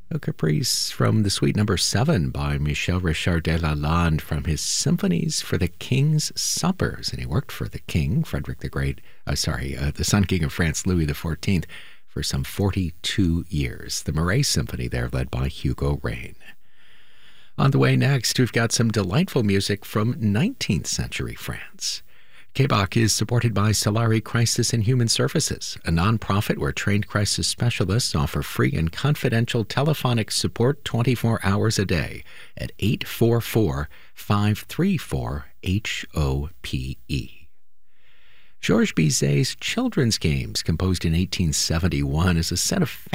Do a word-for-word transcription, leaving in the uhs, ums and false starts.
A caprice from the suite number seven by Michel Richard de Lalande from his Symphonies for the King's Suppers. And he worked for the King, Frederick the Great, uh, sorry, uh, the Sun King of France, Louis the fourteenth, for some forty-two years. The Marais Symphony there, led by Hugo Rain. On the way next, we've got some delightful music from nineteenth century France. K B O C is supported by Solari Crisis and Human Services, a nonprofit where trained crisis specialists offer free and confidential telephonic support twenty-four hours a day at eight four four, five three four, H O P E. Georges Bizet's Children's Games, composed in eighteen seventy-one, is a set of